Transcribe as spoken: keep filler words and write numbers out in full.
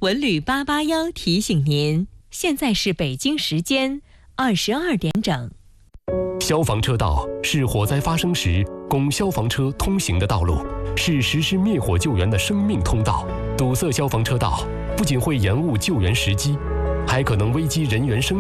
文旅八八幺提醒您，现在是北京时间二十二点整。 消防车道是火灾发生时供消防车通行的道路，是实施灭火救援的生命通道。堵塞消防车道不仅会延误救援时机，还可能危及人员生